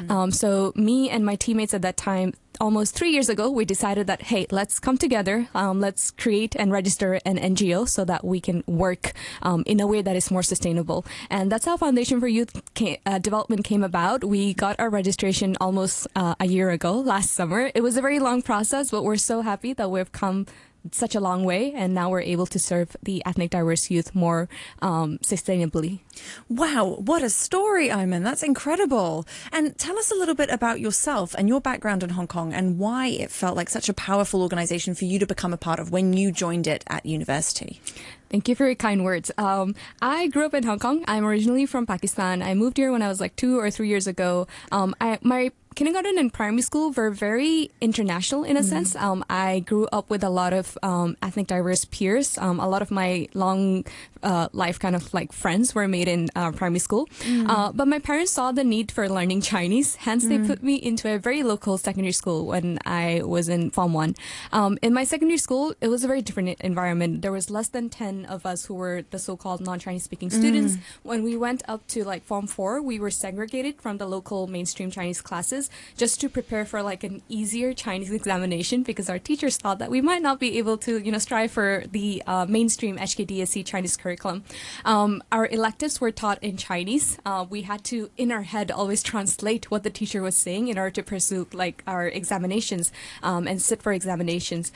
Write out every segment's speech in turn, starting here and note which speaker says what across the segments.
Speaker 1: So me and my teammates at that time, almost 3 years ago, we decided that, hey, let's come together. Let's create and register an NGO so that we can work in a way that is more sustainable. And that's how Foundation for Youth Development came about. We got our registration almost a year ago, last summer. It was a very long process, but we're so happy that we've come such a long way, and now we're able to serve the ethnic diverse youth more sustainably.
Speaker 2: Wow, what a story, Ayman. That's incredible. And tell us a little bit about yourself and your background in Hong Kong and why it felt like such a powerful organization for you to become a part of when you joined it at university.
Speaker 1: Thank you for your kind words. I grew up in Hong Kong. I'm originally from Pakistan. I moved here when I was like 2 or 3 years ago. My kindergarten and primary school were very international in a sense. I grew up with a lot of ethnic diverse peers. A lot of my long life kind of like friends were made in primary school. But my parents saw the need for learning Chinese. Hence, they put me into a very local secondary school when I was in Form 1. In my secondary school, it was a very different environment. There was less than 10 of us who were the so-called non-Chinese speaking students. When we went up to like Form 4, we were segregated from the local mainstream Chinese classes just to prepare for like an easier Chinese examination, because our teachers thought that we might not be able to, strive for the mainstream HKDSE Chinese curriculum. Our electives were taught in Chinese. We had to, in our head, always translate what the teacher was saying in order to pursue like our examinations and sit for examinations.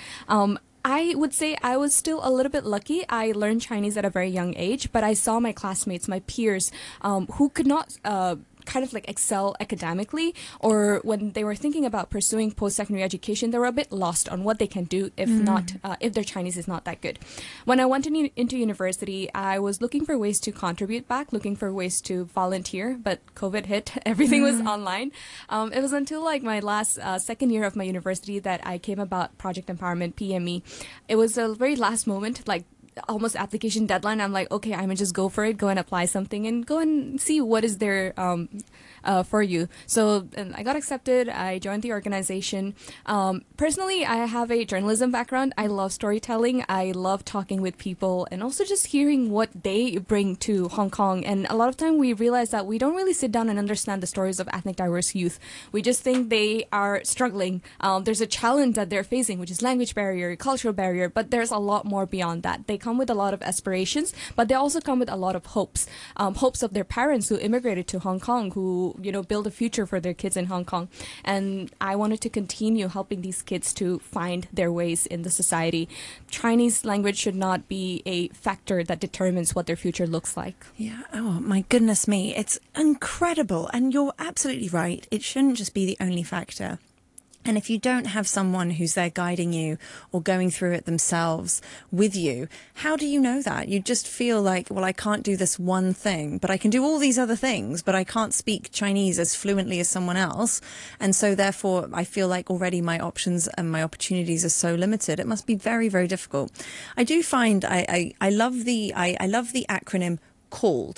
Speaker 1: I would say I was still a little bit lucky. I learned Chinese at a very young age, but I saw my classmates, my peers, who could not kind of like excel academically, or when they were thinking about pursuing post-secondary education, they were a bit lost on what they can do if not, if their Chinese is not that good. When I went into university, I was looking for ways to contribute back, looking for ways to volunteer, but COVID hit, everything was online. It was until like my last second year of my university that I came about Project Empowerment, PME. It was a very last moment, like almost application deadline. I'm like, okay, I'm gonna just go for it, go and apply something and go and see what is there for you. So and I got accepted. I joined the organization. Personally, I have a journalism background. I love storytelling. I love talking with people and also just hearing what they bring to Hong Kong. And a lot of time we realize that we don't really sit down and understand the stories of ethnic diverse youth. We just think they are struggling. There's a challenge that they're facing, which is language barrier, cultural barrier, but there's a lot more beyond that. They come with a lot of aspirations, but they also come with a lot of hopes. Hopes of their parents who immigrated to Hong Kong, who build a future for their kids in Hong Kong. And I wanted to continue helping these kids to find their ways in the society. Chinese language should not be a factor that determines what their future looks like.
Speaker 2: Yeah. Oh, my goodness me. It's incredible. And you're absolutely right. It shouldn't just be the only factor. And if you don't have someone who's there guiding you or going through it themselves with you, how do you know that? You just feel like, well, I can't do this one thing, but I can do all these other things, but I can't speak Chinese as fluently as someone else. And so therefore, I feel like already my options and my opportunities are so limited. It must be very, very difficult. I do find I love the acronym CALD.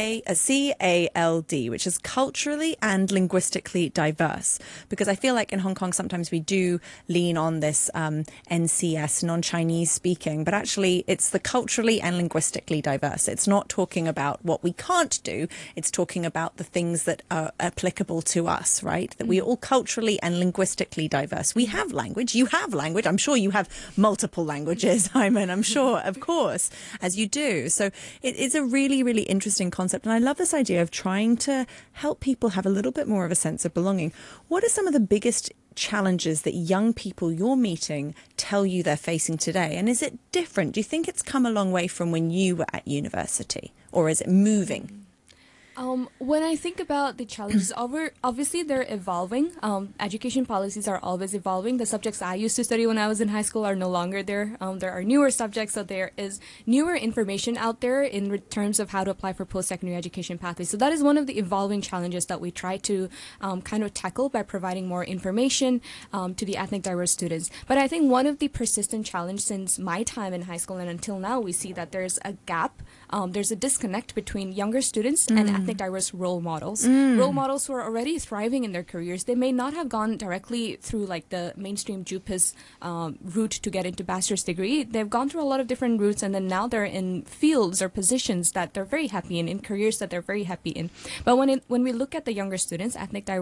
Speaker 2: CALD, which is culturally and linguistically diverse, because I feel like in Hong Kong sometimes we do lean on this NCS, non-Chinese speaking, but actually it's the culturally and linguistically diverse. It's not talking about what we can't do, it's talking about the things that are applicable to us, right? That we are all culturally and linguistically diverse. We have language, you have language, I'm sure you have multiple languages, Ayman, I'm sure, of course, as you do. So it is a really, really interesting concept. And I love this idea of trying to help people have a little bit more of a sense of belonging. What are some of the biggest challenges that young people you're meeting tell you they're facing today? And is it different? Do you think it's come a long way from when you were at university, or is it moving?
Speaker 1: When I think about the challenges, obviously they're evolving. Education policies are always evolving. The subjects I used to study when I was in high school are no longer there. There are newer subjects, so there is newer information out there in terms of how to apply for post-secondary education pathways. So that is one of the evolving challenges that we try to kind of tackle by providing more information to the ethnic diverse students. But I think one of the persistent challenges since my time in high school and until now, we see that there's a gap. There's a disconnect between younger students and ethnic diverse role models. Role models who are already thriving in their careers. They may not have gone directly through like the mainstream JUPAS route to get into bachelor's degree. They've gone through a lot of different routes, and then now they're in fields or positions that they're very happy in careers that they're very happy in. But when we look at the younger students, ethnic diverse